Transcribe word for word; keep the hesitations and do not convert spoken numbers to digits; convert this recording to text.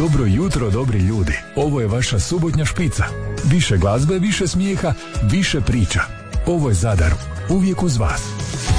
Dobro jutro, dobri ljudi. Ovo je vaša subotnja špica. Više glazbe, više smijeha, više priča. Ovo je Zadar. Uvijek uz vas.